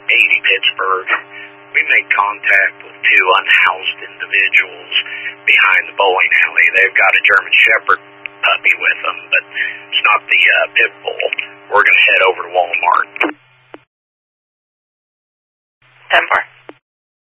80 Pittsburgh. We made contact with two unhoused individuals behind the bowling alley. They've got a German Shepherd puppy with them, but it's not the pit bull. We're going to head over to Walmart. 10-4.